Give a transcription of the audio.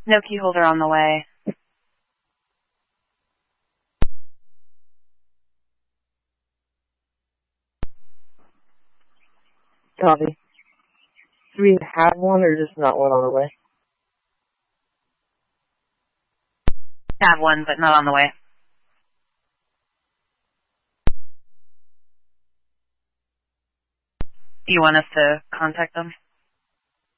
No key holder on the way. Copy. Do we have one or just not one on the way? Have one, but not on the way. Do you want us to contact them?